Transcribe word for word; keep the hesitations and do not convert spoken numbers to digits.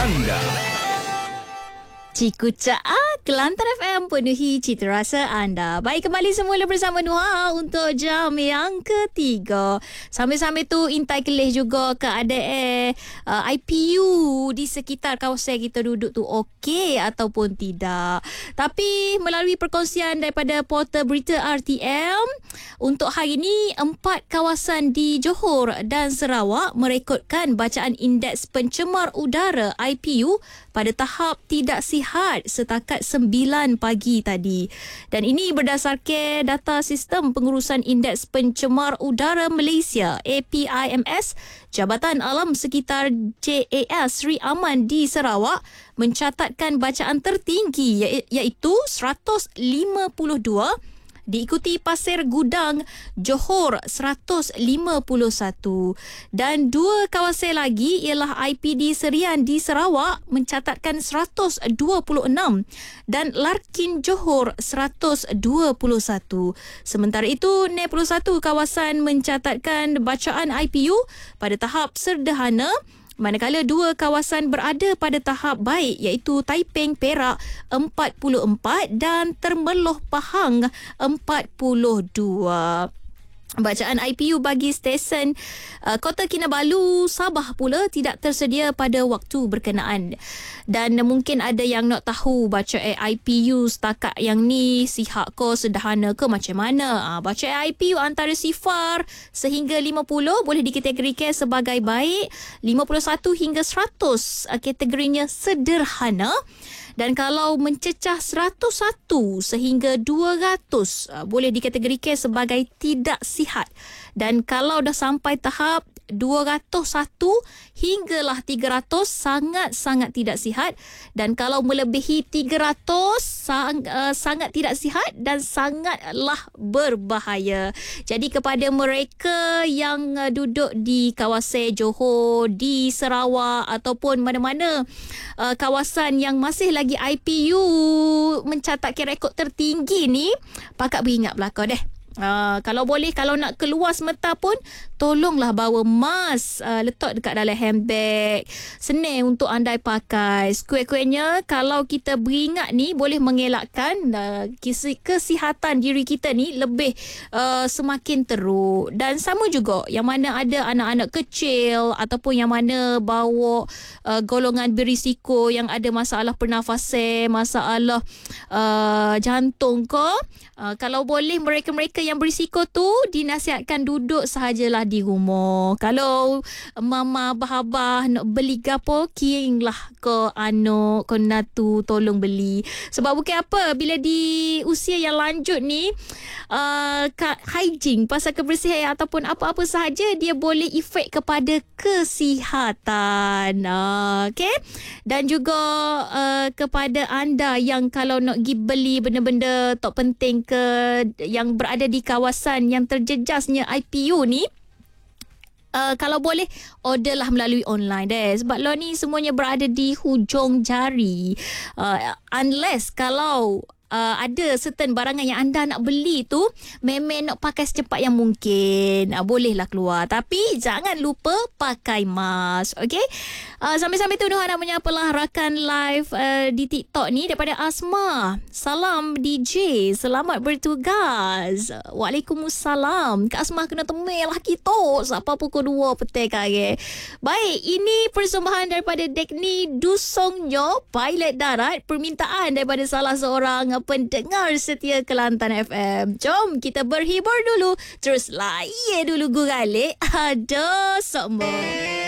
anda. Cikuca Kelantan F M penuhi cita rasa anda. Baik, kembali semula bersama Nuha untuk jam yang ketiga. Sambil-sambil tu intai kelih juga keadaan uh, I P U di sekitar kawasan kita duduk tu okey ataupun tidak. Tapi melalui perkongsian daripada portal berita R T M, untuk hari ini empat kawasan di Johor dan Sarawak merekodkan bacaan indeks pencemar udara I P U pada tahap tidak sihat setakat sembilan pagi tadi. Dan ini berdasarkan data Sistem Pengurusan Indeks Pencemar Udara Malaysia A P I M S. Jabatan Alam Sekitar J A S Sri Aman di Sarawak mencatatkan bacaan tertinggi iaitu seratus lima puluh dua, diikuti Pasir Gudang, Johor seratus lima puluh satu, dan dua kawasan lagi ialah I P D Serian di Sarawak mencatatkan seratus dua puluh enam dan Larkin Johor seratus dua puluh satu. Sementara itu, enam puluh satu kawasan mencatatkan bacaan I P U pada tahap sederhana, manakala dua kawasan berada pada tahap baik iaitu Taiping Perak empat puluh empat dan Termeloh Pahang empat puluh dua. Bacaan I P U bagi stesen uh, Kota Kinabalu, Sabah pula tidak tersedia pada waktu berkenaan. Dan mungkin ada yang nak tahu bacaan I P U setakat yang ni sihat ke, sederhana ke, macam mana. Uh, bacaan I P U antara sifar sehingga lima puluh boleh dikategorikan sebagai baik, lima puluh satu hingga seratus uh, kategorinya sederhana. Dan kalau mencecah seratus satu sehingga dua ratus uh, boleh dikategorikan sebagai tidak sihat. Dan kalau dah sampai tahap dua ratus satu hinggalah tiga ratus sangat-sangat tidak sihat. Dan kalau melebihi tiga ratus sang, uh, sangat tidak sihat dan sangatlah berbahaya. Jadi kepada mereka yang uh, duduk di kawasan Johor, di Sarawak ataupun mana-mana uh, kawasan yang masih lagi I P U mencatatkan rekod tertinggi ni, pakak beringat belaka deh. Uh, kalau boleh, kalau nak keluar sementara pun tolonglah bawa mask, uh, letak dekat dalam handbag, senang untuk andai pakai. Sekurang-kurangnya kalau kita beringat ni boleh mengelakkan uh, kesihatan diri kita ni lebih uh, semakin teruk. Dan sama juga yang mana ada anak-anak kecil ataupun yang mana bawa uh, golongan berisiko yang ada masalah pernafasan, masalah uh, jantung ke, uh, kalau boleh mereka-mereka yang berisiko tu dinasihatkan duduk sahajalah di rumah. Kalau mama abah-abah nak beli gapo, kiringlah ke anak ke natu tolong beli. Sebab bukan apa, bila di usia yang lanjut ni uh, hygiene pasal kebersihan ataupun apa-apa sahaja dia boleh efek kepada kesihatan. Uh, okay? Dan juga uh, kepada anda yang kalau nak pergi beli benda-benda tak penting ke yang berada di kawasan yang terjejasnya I P U ni, Uh, kalau boleh orderlah melalui online deh. Sebab lo ni semuanya berada di hujung jari. Uh, unless kalau Uh, ada certain barangan yang anda nak beli tu memang nak pakai secepat yang mungkin, uh, bolehlah keluar. Tapi jangan lupa pakai mask. Okay, uh, sambil-sambil tu Nuhana menyapalah rakan live uh, di TikTok ni daripada Asma. Salam D J, selamat bertugas. Waalaikumsalam. Kak Asma kena temui lah kita sampai pukul dua petang kali. Baik, ini persembahan daripada Dekni Dusongnya, pilot darat, permintaan daripada salah seorang pendengar setia Kelantan F M. Jom kita berhibur dulu, terus layan dulu gurale. Ada semua.